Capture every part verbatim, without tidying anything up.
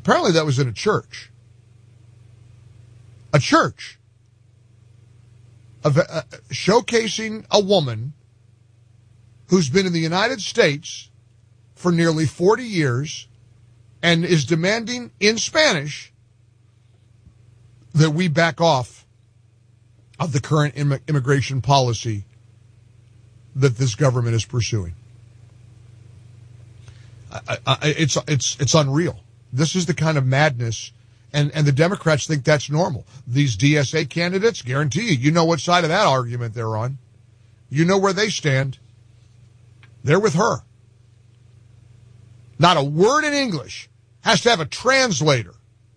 Apparently that was in a church. A church. Of, uh, showcasing a woman who's been in the United States for nearly forty years and is demanding in Spanish that we back off of the current Im- immigration policy that this government is pursuing. I, I, it's it's it's unreal. This is the kind of madness, and, and the Democrats think that's normal. These D S A candidates, guarantee you, you know what side of that argument they're on. You know where they stand. They're with her. Not a word in English. Has to have a translator.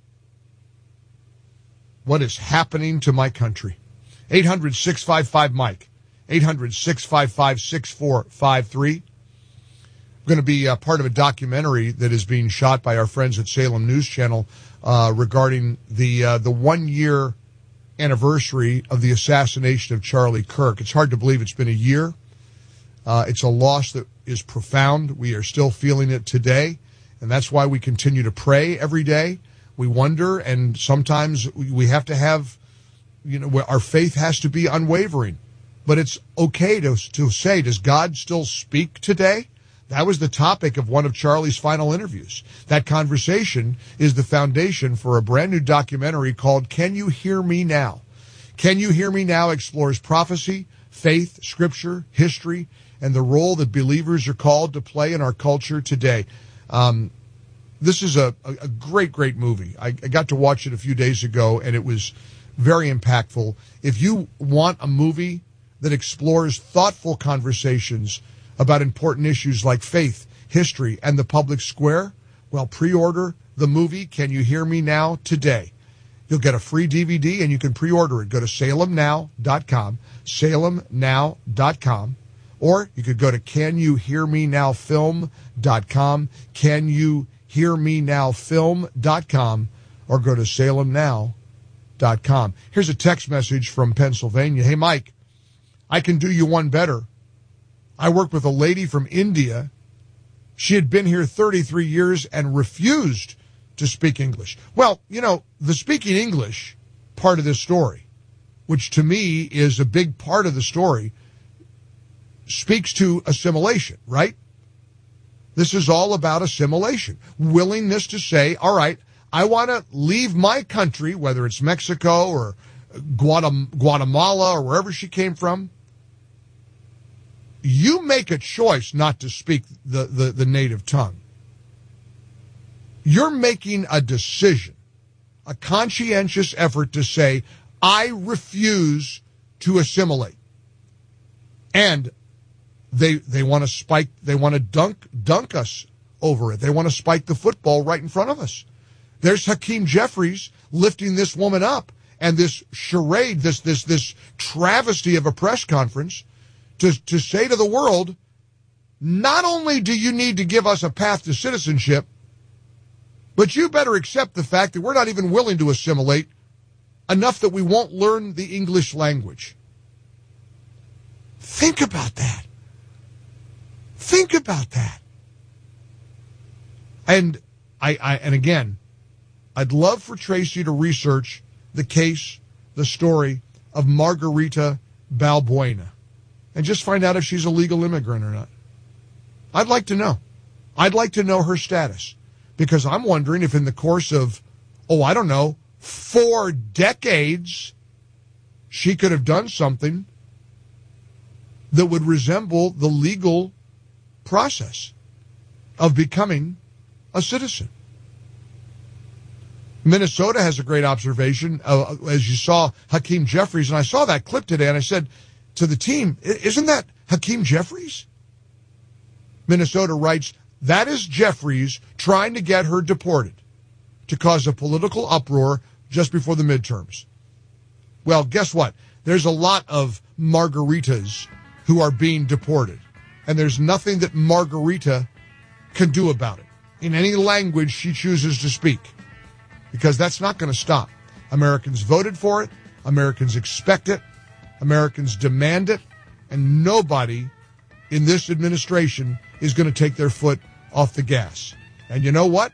What is happening to my country? eight hundred, six five five, Mike. eight hundred, six five five, six four five three. I'm going to be uh, part of a documentary that is being shot by our friends at Salem News Channel uh, regarding the uh, the one-year anniversary of the assassination of Charlie Kirk. It's hard to believe it's been a year. Uh, it's a loss that is profound. We are still feeling it today, and that's why we continue to pray every day. We wonder, and sometimes we have to have, you know, our faith has to be unwavering. But it's okay to to say, does God still speak today? That was the topic of one of Charlie's final interviews. That conversation is the foundation for a brand new documentary called Can You Hear Me Now? Can You Hear Me Now explores prophecy, faith, scripture, history, and the role that believers are called to play in our culture today. Um, this is a, a great, great movie. I, I got to watch it a few days ago, and it was very impactful. If you want a movie that explores thoughtful conversations about important issues like faith, history, and the public square, well, pre-order the movie Can You Hear Me Now today. You'll get a free D V D, and you can pre-order it. Go to salem now dot com, salem now dot com, or you could go to can you hear me now film dot com, can you hear me now film dot com, or go to salem now dot com. Here's a text message from Pennsylvania. Hey, Mike, I can do you one better. I worked with a lady from India. She had been here thirty-three years and refused to speak English. Well, you know, the speaking English part of this story, which to me is a big part of the story, speaks to assimilation, right? This is all about assimilation. Willingness to say, all right, I want to leave my country, whether it's Mexico or Guatemala or wherever she came from. You make a choice not to speak the, the, the native tongue. You're making a decision, a conscientious effort to say, I refuse to assimilate. And they they want to spike, they want to dunk dunk us over it. They want to spike the football right in front of us. There's Hakeem Jeffries lifting this woman up, and this charade, this this this travesty of a press conference to to say to the world, not only do you need to give us a path to citizenship, but you better accept the fact that we're not even willing to assimilate enough that we won't learn the English language. Think about that. Think about that. And I, I and again, I'd love for Tracy to research the case, the story of Margarita Balbuena, and just find out if she's a legal immigrant or not. I'd like to know. I'd like to know her status, because I'm wondering if in the course of, oh, I don't know, four decades, she could have done something that would resemble the legal process of becoming a citizen. Minnesota has a great observation. Uh, as you saw Hakeem Jeffries, and I saw that clip today, and I said to the team, isn't that Hakeem Jeffries? Minnesota writes, that is Jeffries trying to get her deported to cause a political uproar just before the midterms. Well, guess what? There's a lot of Margaritas who are being deported, and there's nothing that Margarita can do about it in any language she chooses to speak, because that's not going to stop. Americans voted for it. Americans expect it. Americans demand it. And nobody in this administration is going to take their foot off the gas. And you know what?